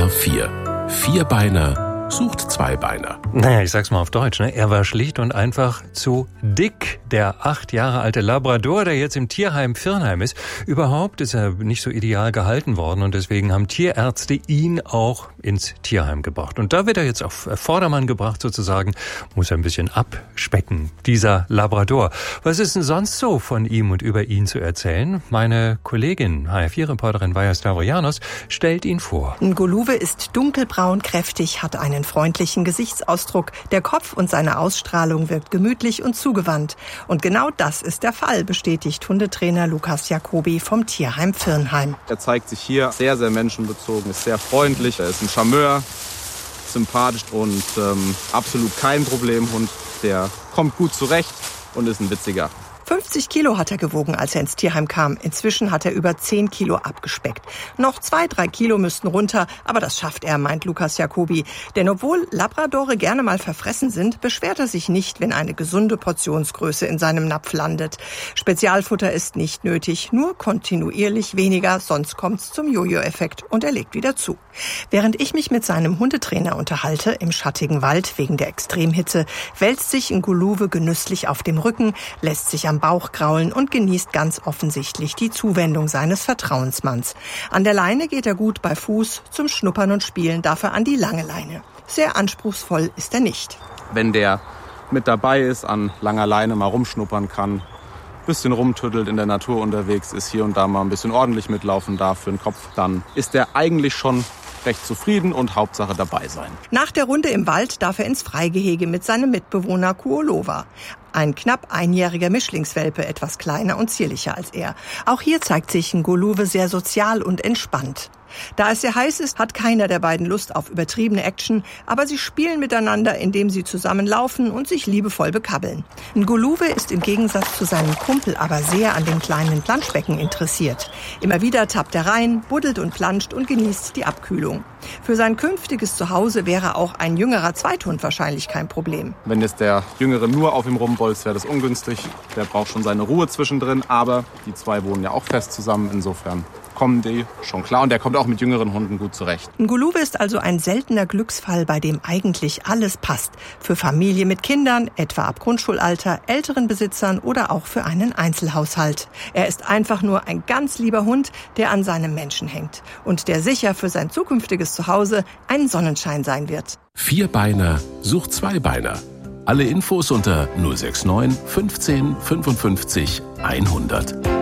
SWR 4. Vierbeiner sucht Zweibeiner. Naja, ich sag's mal auf Deutsch, ne? Er war schlicht und einfach zu dick. Der 8 Jahre alte Labrador, der jetzt im Tierheim Virnheim ist. Überhaupt ist er nicht so ideal gehalten worden und deswegen haben Tierärzte ihn auch ins Tierheim gebracht. Und da wird er jetzt auf Vordermann gebracht sozusagen, muss er ein bisschen abspecken, dieser Labrador. Was ist denn sonst so von ihm und über ihn zu erzählen? Meine Kollegin, HR4-Reporterin Vaja Stavrogiannos, stellt ihn vor. Nguluwe ist dunkelbraun, kräftig, hat einen freundlichen Gesichtsausdruck. Der Kopf und seine Ausstrahlung wirkt gemütlich und zugewandt. Und genau das ist der Fall, bestätigt Hundetrainer Lukas Jacobi vom Tierheim Virnheim. Er zeigt sich hier sehr, sehr menschenbezogen, ist sehr freundlich, er ist ein Charmeur, sympathisch und absolut kein Problemhund. Der kommt gut zurecht und ist ein witziger. 50 Kilo hat er gewogen, als er ins Tierheim kam. Inzwischen hat er über 10 Kilo abgespeckt. Noch 2-3 Kilo müssten runter, aber das schafft er, meint Lukas Jacobi. Denn obwohl Labradore gerne mal verfressen sind, beschwert er sich nicht, wenn eine gesunde Portionsgröße in seinem Napf landet. Spezialfutter ist nicht nötig, nur kontinuierlich weniger, sonst kommt's zum Jojo-Effekt und er legt wieder zu. Während ich mich mit seinem Hundetrainer unterhalte, im schattigen Wald wegen der Extremhitze, wälzt sich Nguluwe genüsslich auf dem Rücken, lässt sich am Bauch kraulen und genießt ganz offensichtlich die Zuwendung seines Vertrauensmanns. An der Leine geht er gut, bei Fuß, zum Schnuppern und Spielen darf er an die lange Leine. Sehr anspruchsvoll ist er nicht. Wenn der mit dabei ist, an langer Leine mal rumschnuppern kann, bisschen rumtüddelt, in der Natur unterwegs ist, hier und da mal ein bisschen ordentlich mitlaufen darf für den Kopf, dann ist er eigentlich schon recht zufrieden und Hauptsache dabei sein. Nach der Runde im Wald darf er ins Freigehege mit seinem Mitbewohner Kuolova. Ein knapp einjähriger Mischlingswelpe, etwas kleiner und zierlicher als er. Auch hier zeigt sich Nguluwe sehr sozial und entspannt. Da es sehr heiß ist, hat keiner der beiden Lust auf übertriebene Action, aber sie spielen miteinander, indem sie zusammen laufen und sich liebevoll bekabbeln. Nguluwe ist im Gegensatz zu seinem Kumpel aber sehr an dem kleinen Planschbecken interessiert. Immer wieder tappt er rein, buddelt und planscht und genießt die Abkühlung. Für sein künftiges Zuhause wäre auch ein jüngerer Zweithund wahrscheinlich kein Problem. Wenn jetzt der Jüngere nur auf ihm rumbolzt, wäre das ungünstig. Der braucht schon seine Ruhe zwischendrin, aber die zwei wohnen ja auch fest zusammen, insofern kommen die schon klar und der kommt auch mit jüngeren Hunden gut zurecht. Nguluwe ist also ein seltener Glücksfall, bei dem eigentlich alles passt. Für Familie mit Kindern, etwa ab Grundschulalter, älteren Besitzern oder auch für einen Einzelhaushalt. Er ist einfach nur ein ganz lieber Hund, der an seinem Menschen hängt und der sicher für sein zukünftiges Zuhause ein Sonnenschein sein wird. Vierbeiner sucht Zweibeiner. Alle Infos unter 069 15 55 100.